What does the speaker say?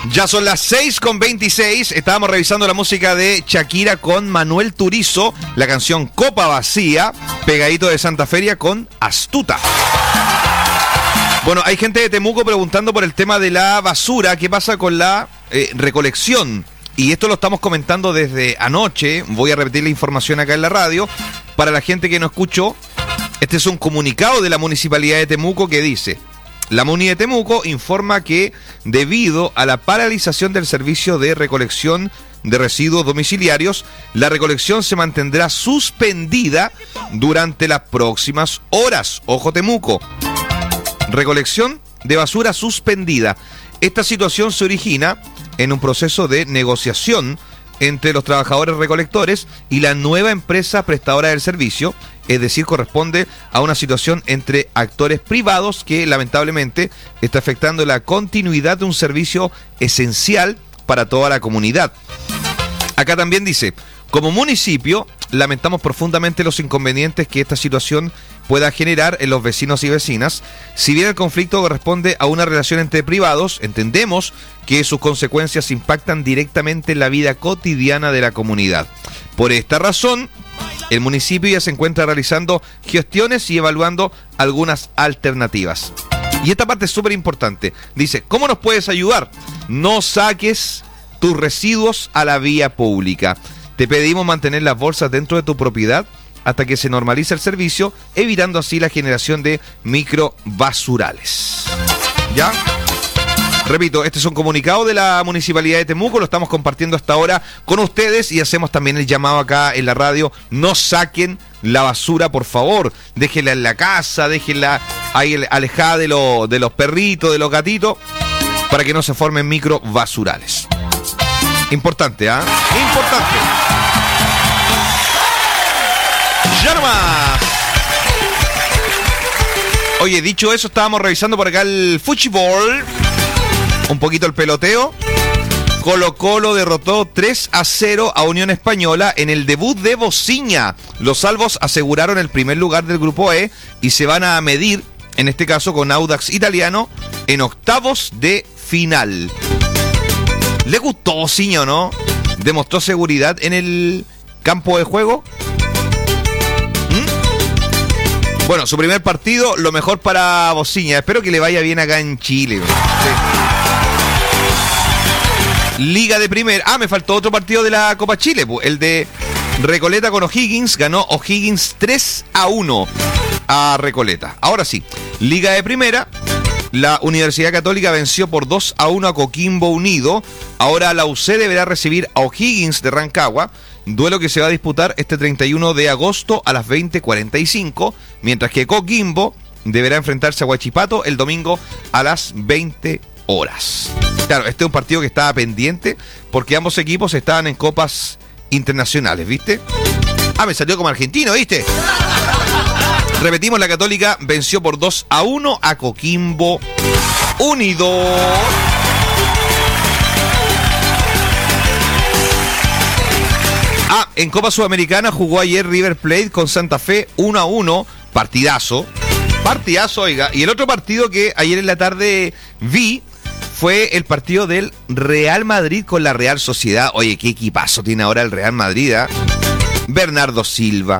Ya son las 6:26. Estábamos revisando la música de Shakira con Manuel Turizo, la canción Copa Vacía, pegadito de Santa Feria con Astuta. Bueno, hay gente de Temuco preguntando por el tema de la basura. ¿Qué pasa con la recolección? Y esto lo estamos comentando desde anoche. Voy a repetir la información acá en la radio. Para la gente que no escuchó, este es un comunicado de la Municipalidad de Temuco que dice: la Muni de Temuco informa que debido a la paralización del servicio de recolección de residuos domiciliarios, la recolección se mantendrá suspendida durante las próximas horas. Ojo, Temuco. Recolección de basura suspendida. Esta situación se origina en un proceso de negociación entre los trabajadores recolectores y la nueva empresa prestadora del servicio, es decir, corresponde a una situación entre actores privados que lamentablemente está afectando la continuidad de un servicio esencial para toda la comunidad. Acá también dice: como municipio, lamentamos profundamente los inconvenientes que esta situación pueda generar en los vecinos y vecinas. Si bien el conflicto corresponde a una relación entre privados, entendemos que sus consecuencias impactan directamente en la vida cotidiana de la comunidad. Por esta razón, el municipio ya se encuentra realizando gestiones y evaluando algunas alternativas. Y esta parte es súper importante. Dice: ¿cómo nos puedes ayudar? No saques tus residuos a la vía pública. Te pedimos mantener las bolsas dentro de tu propiedad hasta que se normalice el servicio, evitando así la generación de microbasurales. ¿Ya? Repito, este es un comunicado de la Municipalidad de Temuco, lo estamos compartiendo hasta ahora con ustedes y hacemos también el llamado acá en la radio: no saquen la basura, por favor. Déjenla en la casa, déjenla ahí alejada de los perritos, de los gatitos, para que no se formen microbasurales. Importante, ¿ah? Importante. Ya nomás. Oye, dicho eso, estábamos revisando por acá el fútbol, un poquito el peloteo. Colo-Colo derrotó 3-0 a Unión Española en el debut de Bociña. Los salvos aseguraron el primer lugar del grupo E y se van a medir, en este caso con Audax Italiano, en octavos de final. ¿Le gustó Bociña o no? ¿Demostró seguridad en el campo de juego? Bueno, su primer partido, lo mejor para Bociña. Espero que le vaya bien acá en Chile. Sí. Liga de Primera. Me faltó otro partido de la Copa Chile, el de Recoleta con O'Higgins. Ganó O'Higgins 3-1 a Recoleta. Ahora sí, Liga de Primera. La Universidad Católica venció por 2-1 a Coquimbo Unido. Ahora la UC deberá recibir a O'Higgins de Rancagua. Duelo que se va a disputar este 31 de agosto a las 20:45. Mientras que Coquimbo deberá enfrentarse a Huachipato el domingo a las 20 horas. Claro, este es un partido que estaba pendiente porque ambos equipos estaban en copas internacionales, ¿viste? Me salió como argentino, ¿viste? Repetimos, la Católica venció por 2-1 a Coquimbo Unido. En Copa Sudamericana jugó ayer River Plate con Santa Fe 1-1. Partidazo. Partidazo, oiga. Y el otro partido que ayer en la tarde vi fue el partido del Real Madrid con la Real Sociedad. Oye, qué equipazo tiene ahora el Real Madrid, ¿eh? Bernardo Silva,